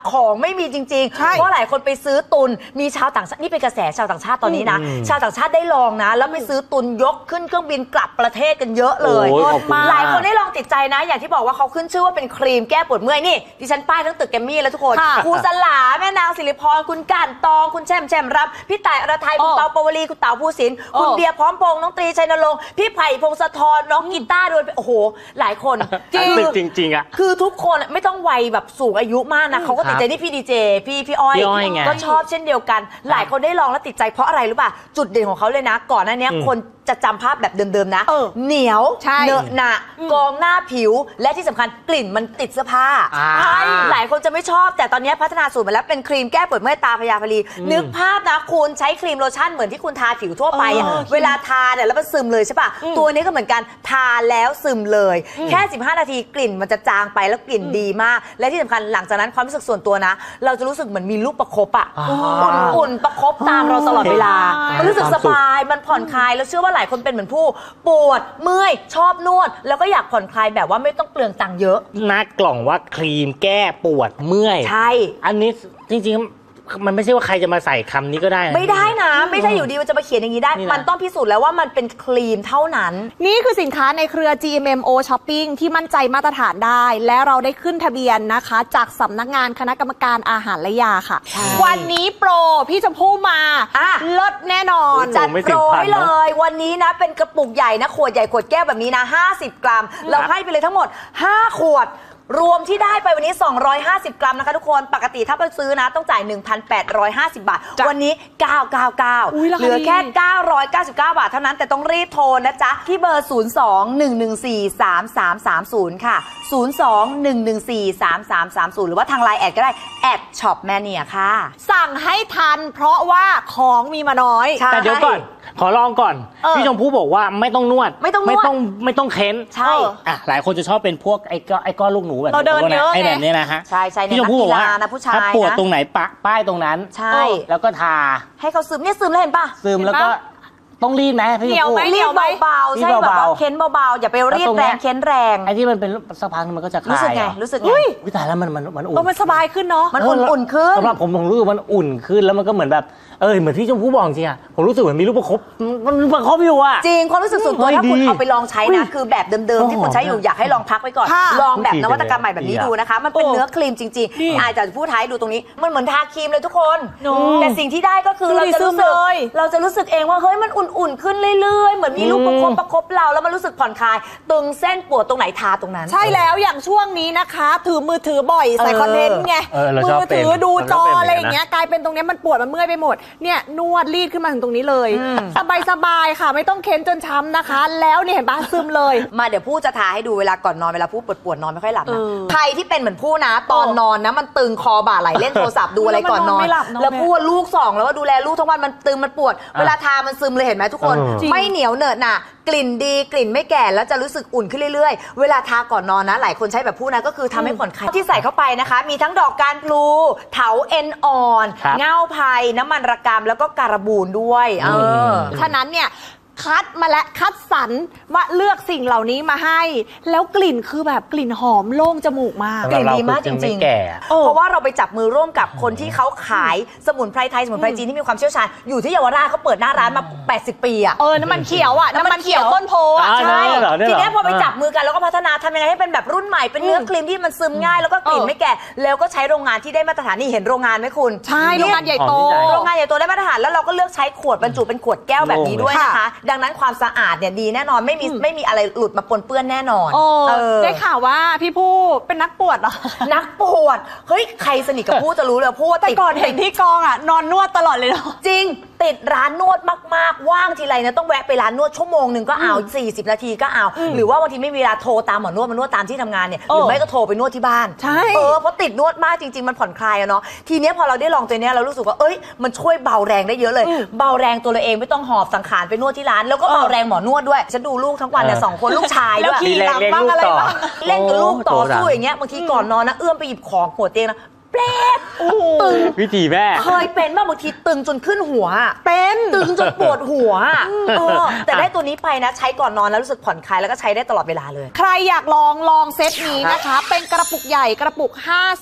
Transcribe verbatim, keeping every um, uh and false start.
ของไม่มีจริงๆเพราะหลายคนไปซื้อตุนมีชาวต่างชาตินี่เป็นกระแสชาวต่างชาติตอนนี้นะชาวต่างชาติได้ลองนะแล้วไปซื้อตุนยกขึ้นเครื่องบินกลับประเทศกันเยอะเลยหลายคนได้ลองติดใจนะอย่างที่บอกว่าเขาขึ้นชื่อว่าเป็นครีมแก้ปวดเมื่อยนี่ดิฉันป้ายทั้งตึกแกมมี่แล้วทุกคนครูสลาแม่นางศิริพรคุณก่านตองคุณแช่มแช่มรับพี่ต่ายอรไทยคุณเปาปวลีคุณเต๋าภูสินคุณเบียร์พร้อมพงษ์น้องตรีชัยนรงค์พี่ไผ่พงศธรน้องกีตาร์ด้วยโอ้โหหลายคนจริงจริงๆอ่ะคือทุกคนไม่ต้องวัยแบบสูงอายุมากนะเขาก็ติดใจนี่พี่ดีเจพี่พี่อ้อยก็ชอบเช่นเดียวกันหลายคนได้ลองแล้วติดใจเพราะอะไรรู้ป่ะจุดเด่นของเขาเลยนะก่อนหน้านี้คนจะจำภาพแบบเดิมๆนะเหนียวเนอะหนะกองหน้าผิวและที่สำคัญกลิ่นมันติดเสื้อผ้าใช่หลายคนจะไม่ชอบแต่ตอนนี้พัฒนาสูตรมาแล้วเป็นครีมแก้ปวดเมื่อยตาพยาพลีนึกภาพนะคุณใช้ครีมโลชั่นเหมือนที่คุณทาผิวทั่วไปเวลาทาเนี่ยแล้วมันซึมเลยใช่ป่ะตัวนี้ก็เหมือนกันทาแล้วซึมเลยแค่สิบห้านาทีกลิ่นมันจะจางไปแล้วกลิ่นดีมากและที่สำคัญหลังจากนั้นความรู้สึกส่วนตัวนะเราจะรู้สึกเหมือนมีลูกประคบอ่ะอุ่นๆประคบตามเราตลอดเวลามันรู้สึกสบายมันผ่อนคลายแล้วเชื่อว่าหลายคนเป็นเหมือนผู้ปวดเมื่อยชอบนวดแล้วก็อยากผ่อนคลายแบบว่าไม่ต้องเปลืองตังค์เยอะหน้ากล่องว่าครีมแก้ปวดเมื่อยใช่อันนี้จริงๆมันไม่ใช่ว่าใครจะมาใส่คำนี้ก็ได้ไม่ได้นะไม่ใช่อยู่ดีมันจะมาเขียนอย่างนี้ได้มันต้องพิสูจน์แล้วว่ามันเป็นครีมเท่านั้นนี่คือสินค้าในเครือ จี เอ็ม เอ็ม โอ Shopping ที่มั่นใจมาตรฐานได้และเราได้ขึ้นทะเบียนนะคะจากสำนักงานคณะกรรมการอาหารและยาค่ะวันนี้โปรพี่ชมพู่มาลดแน่นอนจัดโปรให้เลยวันนี้นะเป็นกระปุกใหญ่นะขวดใหญ่ขวดแก้วแบบนี้นะห้าสิบกรัมเราให้ไปเลยทั้งหมดห้าขวดรวมที่ได้ไปวันนี้สองร้อยห้าสิบกรัมนะคะทุกคนปกติถ้าไปซื้อนะต้องจ่าย หนึ่งพันแปดร้อยห้าสิบ บาทวันนี้เก้าร้อยเก้าสิบเก้าเหลือแค่เก้าร้อยเก้าสิบเก้าบาทเท่านั้นแต่ต้องรีบโทรนะจ๊ะที่เบอร์ศูนย์ สอง หนึ่ง หนึ่ง สี่ สาม สาม สาม ศูนย์ค่ะศูนย์ สอง หนึ่ง หนึ่ง สี่ สาม สาม สาม ศูนย์หรือว่าทางไลน์แอดก็ได้แอดช็อปแมเนียค่ะสั่งให้ทันเพราะว่าของมีมาน้อยแต่เดี๋ยวก่อนขอลองก่อนพี่ชมพู่บอกว่าไม่ต้องนวดไม่ต้องไม่ต้องไม่ต้องเค้นใช่อ่ะหลายคนจะชอบเป็นพวกไอ้ก้อนไอ้ก้อนลูกหนูแบบเราเดินเยอะไอ้แบบนี้นะฮะใช่ใช่พี่ชมพู่บอกว่าถ้าปวดตรงไหนปะป้ายตรงนั้นใช่แล้วก็ทาให้เขาซึมเนี่ยซึมแล้วเห็นป่ะซึมแล้วก็ต้องรีดไหมพี่ชมพู่รีดเบาๆใช่แบบว่าเค้นเบาๆอย่าไปรีดแรงเค้นแรงไอ้ที่มันเป็นสักพักมันก็จะคลายรู้สึกไงรู้สึกไงวิตายแล้วมันมันมันอุ่นมันสบายขึ้นเนาะมันอุ่นๆขึ้นสำหรับผมผมรู้สึกมันอุ่นขึ้นแล้วมันก็เหมือนแบบเออเหมือนที่ชมพู่บอกจริงอะผมรู้สึกเหมือนมีลูกประคบมันประคบอยู่อะจริงความรู้สึกส่วนตัวถ้าคุณเอาไปลองใช้นะคือแบบเดิมๆที่คุณใช้อยู่อยากให้ลองพักไว้ก่อนลองแบบนวัตกรรมใหม่แบบนี้ดูนะคะมันเป็นเนื้อครีมจริงๆอาจจะพูดท้ายดูตรงนี้มันเหมือนทาครีมเลยทุกคนแต่สิ่งที่ได้ก็คือเราจะรู้สึกเราจะรู้สึกเองว่าเฮ้ยมันอุ่นๆขึ้นเรื่อยๆเหมือนมีลูกประคบประคบเราแล้วมันรู้สึกผ่อนคลายตึงเส้นปวดตรงไหนทาตรงนั้นใช่แล้วอย่างช่วงนี้นะคะถือมือถือบ่อยใส่คอนเทนต์ไงมือถือดูจออะไรอย่างเงี้ยกลายเป็นตรงนี้มันปวดมันเมื่อยไปหมดเนี่ยนวดรีดขึ้นมาถึงตรงนี้เลยสบายสบายค่ะไม่ต้องเค้นจนช้ำนะคะแล้วเนี่ยเห็นปะซึมเลยมาเดี๋ยวผู้จะทาให้ดูเวลาก่อนนอนเวลาผู้ปวดปวดนอนไม่ค่อยหลับนะใครที่เป็นเหมือนผู้นะตอนนอนนะมันตึงคอบ่าไหลเล่นโทรศัพท์ดูอะไรก่อนนอนแล้วผู้ลูกสองแล้วก็ดูแลลูกทั้งวันมันตึงมันปวดเวลาทามันซึมเลยเห็นไหมทุกคนไม่เหนียวเหนอะหนะกลิ่นดีกลิ่นไม่แก่แล้วจะรู้สึกอุ่นขึ้นเรื่อยๆเวลาทาก่อนนอนนะหลายคนใช้แบบผู้นะก็คือทำให้ผ่อนคลายที่ใส่เข้าไปนะคะมีทั้งดอกการพลูเถาเอ็นอ่อนเง่าไผ่น้ำมันระกำแล้วก็การบูนด้วยเออฉะนั้นเนี่ยคัดมาและคัดสรรมาเลือกสิ่งเหล่านี้มาให้แล้วกลิ่นคือแบบกลิ่นหอมโล่งจมูกมากกลิ่นดีมากจริงๆเพราะว่าเราไปจับมือร่วมกับคนที่เขาขายสมุนไพรไทยสมุนไพรจีนที่มีความเชี่ยวชาญอยู่ที่เยาวราชเขาเปิดหน้าร้านมาแปดสิบปีอ่ะเออน้ำมันเขียวอ่ะน้ำมันเขียวต้นโพอ่ะใช่ทีนี้พอไปจับมือกันแล้วก็พัฒนาทำยังไงให้เป็นแบบรุ่นใหม่เป็นเนื้อครีมที่มันซึมง่ายแล้วก็กลิ่นไม่แก่แล้วก็ใช้โรงงานที่ได้มาตรฐานนี่เห็นโรงงานไหมคุณใช่โรงงานใหญ่โตโรงงานใหญ่โตได้มาตรฐานแล้วเราก็เลือกใช้ขวดบรรจุเป็นขวดแก้วแบบนี้ด้วยนะคะดังนั้นความสะอาดเนี่ยดีแน่นอนไม่มีไม่มีอะไรหลุดมาปนเปื้อนแน่นอนได้ข่าวว่าพี่ผู้เป็นนักปวดเหรอนักปวดเฮ้ยใครสนิทกับผู้จะรู้เลยผู้แต่ก่อนเห็นที่กองอ่ะนอนนวดตลอดเลยเนาะจริงติดร้านนวดมากๆว่างทีไรนะต้องแวะไปร้านนวดชั่วโมงหนึ่งก็เอาสี่สิบนาทีก็เอาหรือว่าบางทีไม่มีเวลาโทรตามหมอนวดมานวดตามที่ทำงานเนี่ยหรือไม่ก็โทรไปนวดที่บ้านใช่เออเพราะติดนวดมากจริงๆมันผ่อนคลายอะเนาะทีนี้พอเราได้ลองตัวนี้เรารู้สึกว่าเอ้ยมันช่วยเบาแรงได้เยอะเลยเบาแรงตัวเราเองไม่ต้องหอบสังขารไปนวดที่ร้านแล้วก็เบาแรงหมอนวดด้วยฉันดูลูกทั้งวันเนี่ยสองคนลูกชายด้วยแล้วขี่หลังบ้างอะไรบ้างเล่นกับลูกต่อสู้อย่างเงี้ยบางทีก่อนนอนนะเอื้อมไปหยิบของหัวเตียงนะแป๊บตึงวิธีแม่เคยเป็นบ้างบางทีตึงจนขึ้นหัวเป็นตึงจนปวดหัวแต่ได้ตัวนี้ไปนะใช้ก่อนนอนแล้วรู้สึกผ่อนคลายแล้วก็ใช้ได้ตลอดเวลาเลยใครอยากลองลองเซตนี้นะคะเป็นกระปุกใหญ่กระปุกห้า